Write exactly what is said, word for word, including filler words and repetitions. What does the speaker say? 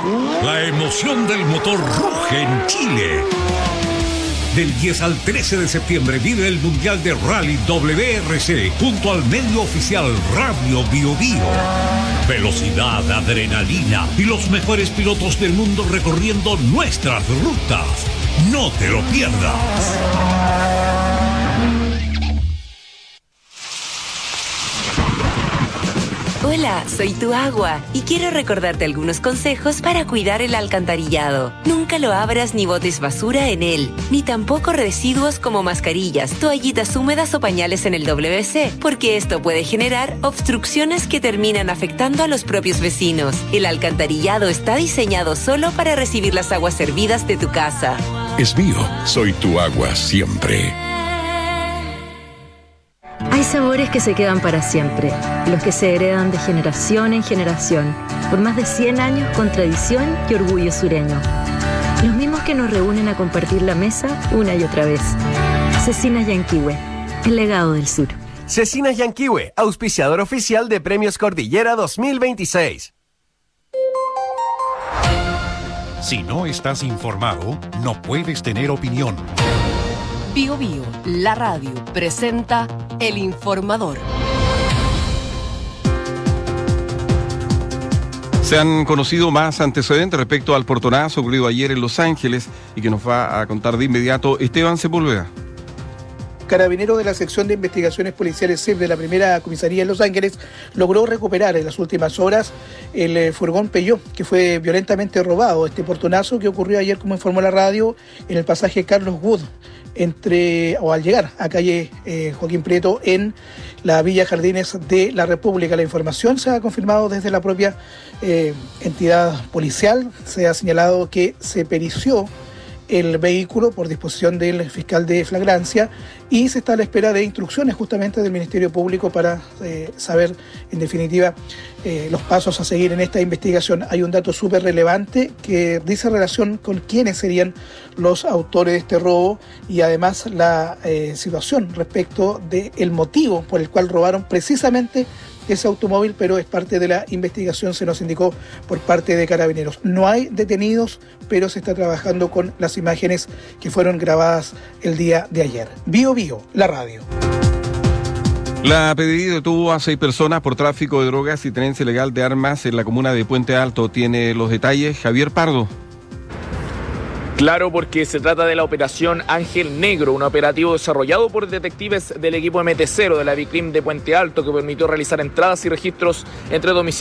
La emoción del motor ruge en Chile. Del diez al trece de septiembre vive el Mundial de Rally W R C junto al medio oficial Radio Bio Bio. Velocidad, adrenalina y los mejores pilotos del mundo recorriendo nuestras rutas. No te lo pierdas. Hola, soy tu agua y quiero recordarte algunos consejos para cuidar el alcantarillado. Nunca lo abras ni botes basura en él, ni tampoco residuos como mascarillas, toallitas húmedas o pañales en el W C, porque esto puede generar obstrucciones que terminan afectando a los propios vecinos. El alcantarillado está diseñado solo para recibir las aguas servidas de tu casa. Es mío, soy tu agua siempre. Hay sabores que se quedan para siempre, los que se heredan de generación en generación, por más de cien años con tradición y orgullo sureño. Los mismos que nos reúnen a compartir la mesa una y otra vez. Cecinas Yanquihue, el legado del sur. Cecinas Yanquihue, auspiciador oficial de Premios Cordillera dos mil veintiséis. Si no estás informado, no puedes tener opinión. Bio Bio, la radio, presenta El Informador. Se han conocido más antecedentes respecto al portonazo ocurrido ayer en Los Ángeles y que nos va a contar de inmediato Esteban Sepúlveda. Carabinero de la sección de investigaciones policiales C E P de la primera comisaría en Los Ángeles logró recuperar en las últimas horas el eh, furgón Peugeot que fue violentamente robado. Este portonazo que ocurrió ayer, como informó la radio, en el pasaje Carlos Wood, entre o al llegar a calle eh, Joaquín Prieto en la Villa Jardines de la República. La información se ha confirmado desde la propia eh, entidad policial. Se ha señalado que se perició el vehículo por disposición del fiscal de flagrancia y se está a la espera de instrucciones justamente del Ministerio Público para eh, saber en definitiva eh, los pasos a seguir en esta investigación. Hay un dato súper relevante que dice relación con quiénes serían los autores de este robo y además la eh, situación respecto del motivo por el cual robaron precisamente ese automóvil, pero es parte de la investigación, se nos indicó por parte de Carabineros. No hay detenidos, pero se está trabajando con las imágenes que fueron grabadas el día de ayer. Bio Bio, la radio. La P D I detuvo a seis personas por tráfico de drogas y tenencia ilegal de armas en la comuna de Puente Alto. Tiene los detalles Javier Pardo. Claro, porque se trata de la operación Ángel Negro, un operativo desarrollado por detectives del equipo M T cero de la Vicrim de Puente Alto que permitió realizar entradas y registros entre domicilios